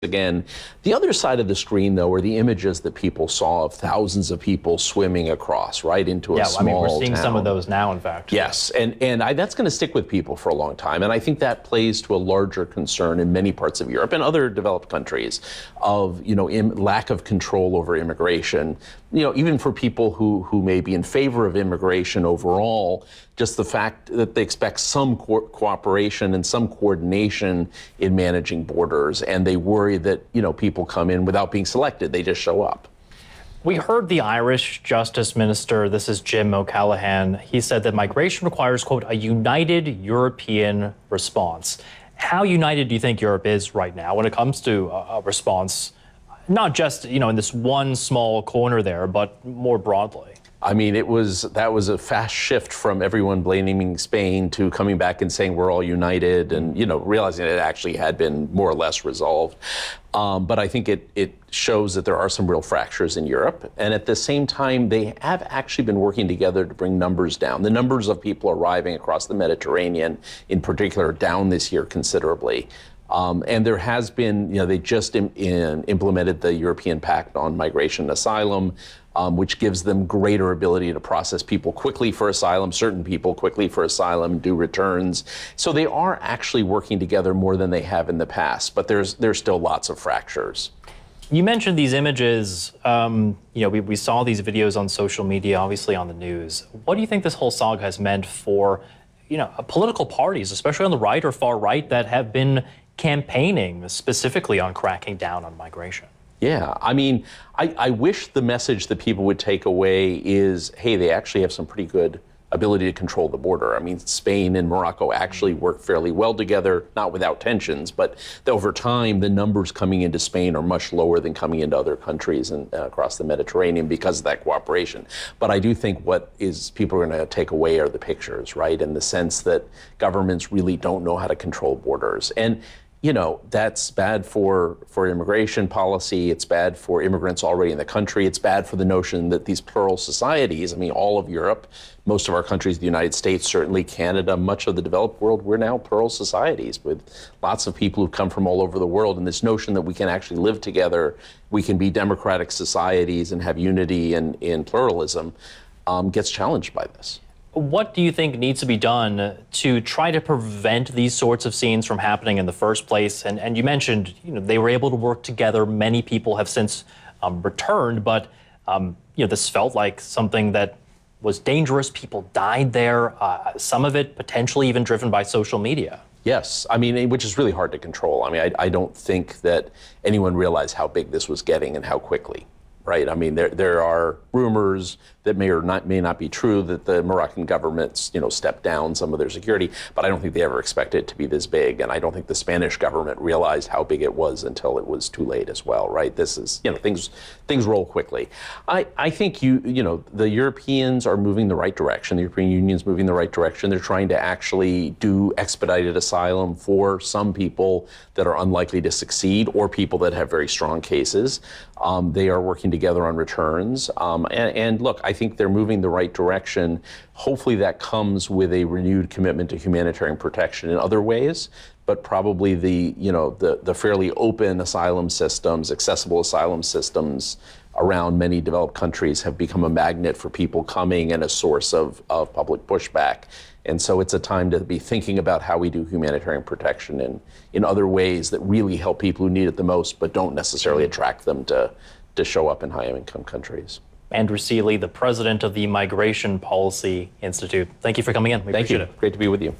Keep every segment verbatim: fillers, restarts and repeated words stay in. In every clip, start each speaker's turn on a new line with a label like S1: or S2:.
S1: Again, the other side of the screen, though, are the images that people saw of thousands of people swimming across, right, into a
S2: yeah,
S1: small
S2: I mean, we're seeing
S1: town.
S2: some of those now, in fact.
S1: Yes, and, and I, that's going to stick with people for a long time. And I think that plays to a larger concern in many parts of Europe and other developed countries of, you know, im- lack of control over immigration. You know, even for people who, who may be in favor of immigration overall, just the fact that they expect some co- cooperation and some coordination in managing borders, and they worry that, you know, people come in without being selected, they just show up.
S2: We heard the Irish Justice Minister, this is Jim O'Callaghan, he said that migration requires, quote, a united European response. How united do you think Europe is right now when it comes to a, a response, not just, you know, in this one small corner there, but more broadly?
S1: I mean, it was that was a fast shift from everyone blaming Spain to coming back and saying we're all united and, you know, realizing it actually had been more or less resolved. Um, but I think it, it shows that there are some real fractures in Europe. And at the same time, they have actually been working together to bring numbers down. The numbers of people arriving across the Mediterranean, in particular, are down this year considerably. Um, and there has been, you know, they just in, in implemented the European Pact on Migration and Asylum, um, which gives them greater ability to process people quickly for asylum, certain people quickly for asylum, do returns. So they are actually working together more than they have in the past, but there's there's still lots of fractures.
S2: You mentioned these images. Um, you know, we, we saw these videos on social media, obviously on the news. What do you think this whole saga has meant for, you know, political parties, especially on the right or far right, that have been campaigning specifically on cracking down on migration?
S1: Yeah, I mean, I, I wish the message that people would take away is, hey, they actually have some pretty good ability to control the border. I mean, Spain and Morocco actually work fairly well together, not without tensions, but over time, the numbers coming into Spain are much lower than coming into other countries and uh, across the Mediterranean because of that cooperation. But I do think what is people are going to take away are the pictures, right? In the sense that governments really don't know how to control borders. And you know, that's bad for, for immigration policy. It's bad for immigrants already in the country. It's bad for the notion that these plural societies, I mean, all of Europe, most of our countries, the United States, certainly Canada, much of the developed world, we're now plural societies with lots of people who've come from all over the world. And this notion that we can actually live together, we can be democratic societies and have unity and in pluralism um, gets challenged by this.
S2: What do you think needs to be done to try to prevent these sorts of scenes from happening in the first place? And, and you mentioned, you know, they were able to work together. Many people have since um, returned, but um, you know, this felt like something that was dangerous. People died there. Uh, some of it potentially even driven by social media.
S1: Yes, I mean, which is really hard to control. I mean, I, I don't think that anyone realized how big this was getting and how quickly. Right. I mean, there there are rumors that may or not may not be true that the Moroccan government's, you know, stepped down some of their security, but I don't think they ever expected it to be this big. And I don't think the Spanish government realized how big it was until it was too late as well. Right. This is, you know, things things roll quickly. I, I think, you you know, the Europeans are moving the right direction. The European Union's moving the right direction. They're trying to actually do expedited asylum for some people that are unlikely to succeed or people that have very strong cases. Um, they are working together on returns. Um, and, and look, I think they're moving the right direction. Hopefully that comes with a renewed commitment to humanitarian protection in other ways, but probably the, you know, the, the fairly open asylum systems, accessible asylum systems around many developed countries have become a magnet for people coming and a source of, of public pushback. And so it's a time to be thinking about how we do humanitarian protection in, in other ways that really help people who need it the most, but don't necessarily attract them to, to show up in high-income countries.
S2: Andrew Seeley, the president of the Migration Policy Institute. Thank you for coming in. We
S1: Thank
S2: appreciate
S1: you.
S2: it.
S1: Great to be with you.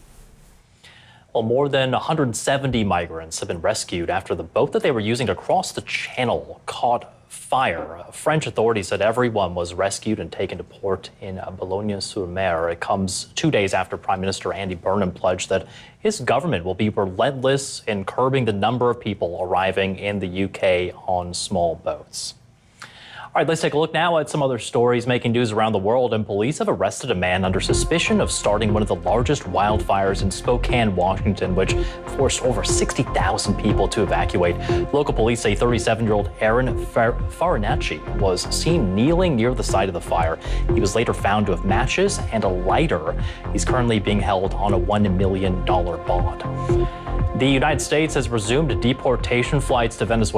S2: Well, more than one hundred seventy migrants have been rescued after the boat that they were using to cross the channel caught fire. French authorities said everyone was rescued and taken to port in Boulogne-sur-Mer. It comes two days after Prime Minister Andy Burnham pledged that his government will be relentless in curbing the number of people arriving in the U K on small boats. All right, let's take a look now at some other stories making news around the world. And police have arrested a man under suspicion of starting one of the largest wildfires in Spokane, Washington, which forced over sixty thousand people to evacuate. Local police say thirty-seven-year-old Aaron Far- Farinacci was seen kneeling near the site of the fire. He was later found to have matches and a lighter. He's currently being held on a one million dollars bond. The United States has resumed deportation flights to Venezuela.